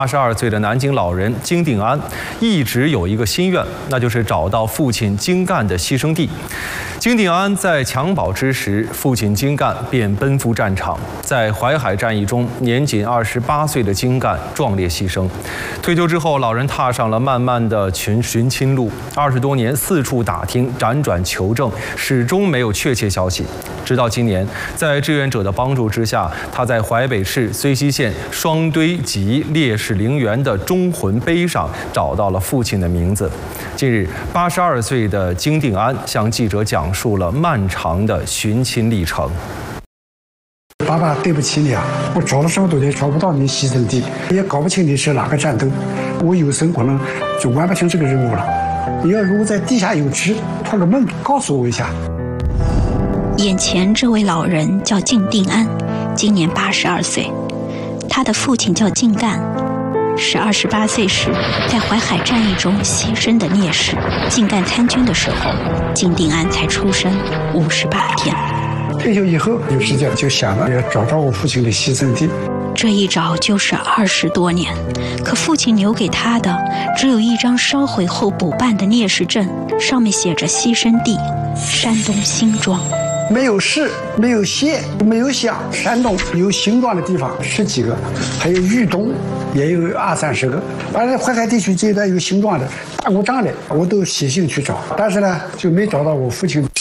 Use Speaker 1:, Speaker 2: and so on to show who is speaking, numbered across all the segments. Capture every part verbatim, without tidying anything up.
Speaker 1: 八十二岁的南京老人金定安一直有一个心愿，那就是找到父亲金干的牺牲地。金定安在襁褓之时，父亲金干便奔赴战场，在淮海战役中，年仅二十八岁的金干壮烈牺牲。退休之后，老人踏上了漫漫的寻寻亲路，二十多年四处打听，辗转求证，始终没有确切消息。直到今年，在志愿者的帮助之下，他在淮北市睢溪县双堆集烈士陵园的忠魂碑上找到了父亲的名字。近日，八十二岁的金定安向记者讲述了漫长的寻亲历程。
Speaker 2: 爸爸，对不起你啊，我找了这么多年找不到你牺牲地，也搞不清你是哪个战斗，我有生可能就完不成这个任务了。你要如果在地下有知，托个梦告诉我一下。
Speaker 3: 眼前这位老人叫金定安，今年八十二岁，他的父亲叫金干，是二十八岁时在淮海战役中牺牲的烈士。金干参军的时候，金定安才出生五十八天。
Speaker 2: 退休以后有时间就想着要找到我父亲的牺牲地，
Speaker 3: 这一找就是二十多年，可父亲留给他的只有一张烧毁后补办的烈士证，上面写着牺牲地山东辛庄。
Speaker 2: 没有市，没有县，没有乡，山东有形状的地方十几个，还有豫东也有二三十个。反正淮海地区这一带有形状的打过仗的，我都写信去找，但是呢就没找到我父亲。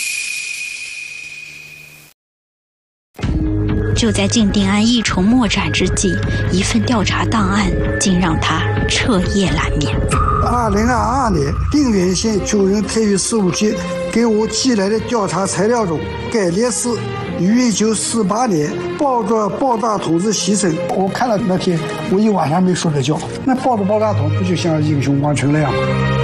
Speaker 3: 就在金定安一筹莫展之际，一份调查档案竟让他彻夜难眠。
Speaker 2: 二零二二年，定远县救人培育事务局给我寄来的调查材料中，该烈士于一九四八年抱着爆炸筒子牺牲。我看到那天，我一晚上没睡着觉。那抱着爆炸筒不就像英雄王成那样吗？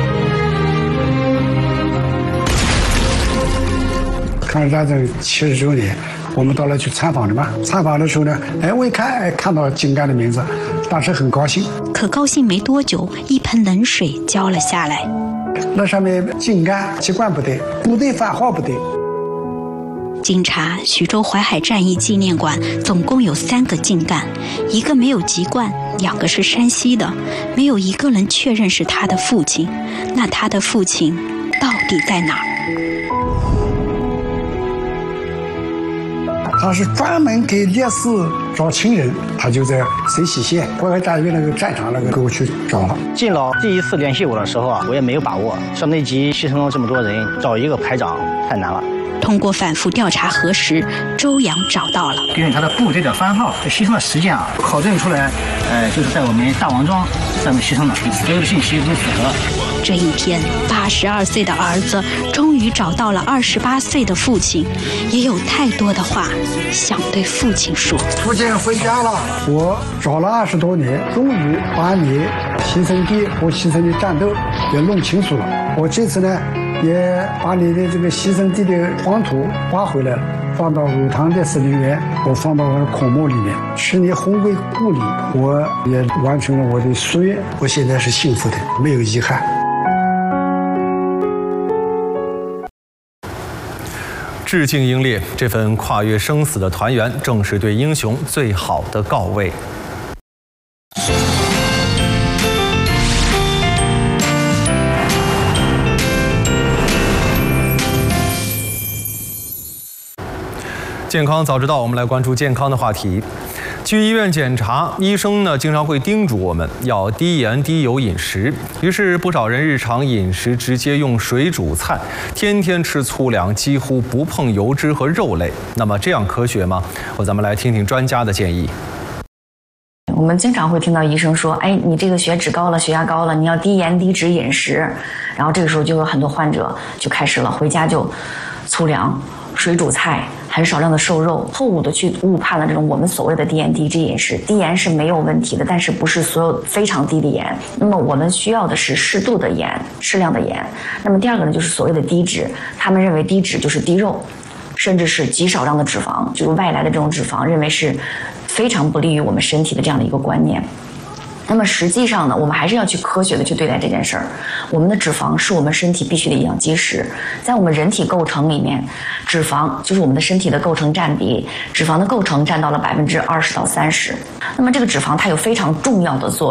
Speaker 2: 抗日战争七十周年，我们到那去参访的嘛。参访的时候呢，哎，我一看，哎，看到金干的名字，当时很高兴。
Speaker 3: 可高兴没多久，一盆冷水浇了下来。
Speaker 2: 那上面金干籍贯不对，部队番号不对。
Speaker 3: 经查，徐州淮海战役纪念馆总共有三个金干，一个没有籍贯，两个是山西的，没有一个人确认是他的父亲。那他的父亲到底在哪儿？
Speaker 2: 他是专门给烈士找亲人，他就在睢溪县淮海战役那个战场那个给我去找了。
Speaker 4: 靳老第一次联系我的时候啊，我也没有把握，像那集牺牲了这么多人，找一个排长太难了。
Speaker 3: 通过反复调查核实，周扬找到了，
Speaker 4: 根据他的部队的番号、牺牲的时间啊，考证出来，呃，就是在我们大王庄上面牺牲的，所有的信息都符合。
Speaker 3: 这一天，八十二岁的儿子终于找到了二十八岁的父亲，也有太多的话想对父亲说。
Speaker 2: 父亲回家了，我找了二十多年，终于把你牺牲地和牺牲的战斗也弄清楚了。我这次呢，也把你的这个牺牲地的黄土挖回来了，放到武塘烈士陵园，我放到我的孔墓里面，使你hon归故里。我也完成了我的夙愿，我现在是幸福的，没有遗憾。
Speaker 1: 致敬英烈，这份跨越生死的团圆，正是对英雄最好的告慰。健康早知道，我们来关注健康的话题。去医院检查，医生呢经常会叮嘱我们要低盐低油饮食，于是不少人日常饮食直接用水煮菜，天天吃粗粮，几乎不碰油脂和肉类。那么这样科学吗？我咱们来听听专家的建议。
Speaker 5: 我们经常会听到医生说，哎，你这个血脂高了，血压高了，你要低盐低脂饮食。然后这个时候就有很多患者就开始了，回家就粗粮、水煮菜，很少量的瘦肉，错误的去误判了这种我们所谓的低盐低脂饮食。低盐是没有问题的，但是不是所有非常低的盐。那么我们需要的是适度的盐，适量的盐。那么第二个呢，就是所谓的低脂，他们认为低脂就是低肉，甚至是极少量的脂肪，就是外来的这种脂肪，认为是非常不利于我们身体的这样的一个观念。那么实际上呢，我们还是要去科学的去对待这件事儿。我们的脂肪是我们身体必须的营养基石，在我们人体构成里面，脂肪就是我们的身体的构成占比，脂肪的构成占到了百分之二十到三十。那么这个脂肪它有非常重要的作